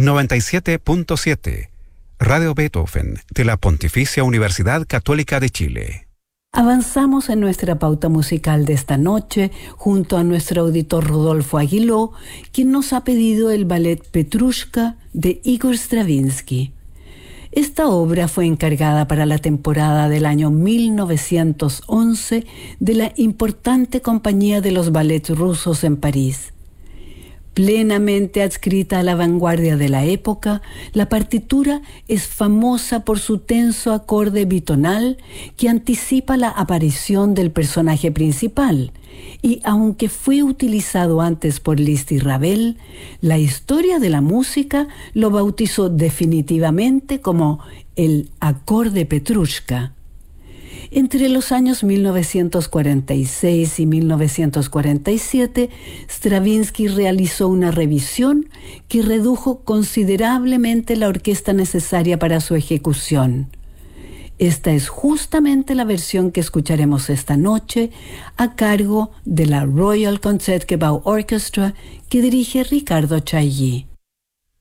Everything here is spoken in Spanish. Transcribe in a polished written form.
97.7, Radio Beethoven, de la Pontificia Universidad Católica de Chile. Avanzamos en nuestra pauta musical de esta noche junto a nuestro auditor Rodolfo Aguiló, quien nos ha pedido el ballet Petrushka de Igor Stravinsky. Esta obra fue encargada para la temporada del año 1911 de la importante Compañía de los Ballets Rusos en París. Plenamente adscrita a la vanguardia de la época, la partitura es famosa por su tenso acorde bitonal que anticipa la aparición del personaje principal, y aunque fue utilizado antes por Liszt y Ravel, la historia de la música lo bautizó definitivamente como el acorde Petrushka. Entre los años 1946 y 1947, Stravinsky realizó una revisión que redujo considerablemente la orquesta necesaria para su ejecución. Esta es justamente la versión que escucharemos esta noche a cargo de la Royal Concertgebouw Orchestra que dirige Ricardo Chailly.